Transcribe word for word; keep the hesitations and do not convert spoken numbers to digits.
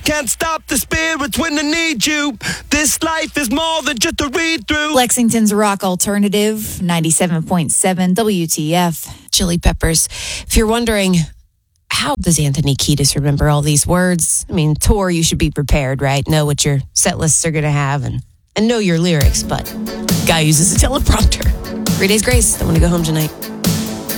Can't stop the spirits when they need you. This life is more than just a read-through. Lexington's Rock Alternative, ninety-seven point seven W T F. Chili Peppers. If you're wondering, how does Anthony Kiedis remember all these words? I mean, tour, you should be prepared, right? Know what your set lists are going to have and, and know your lyrics, but guy uses a teleprompter. Three Days Grace. I want to go home tonight.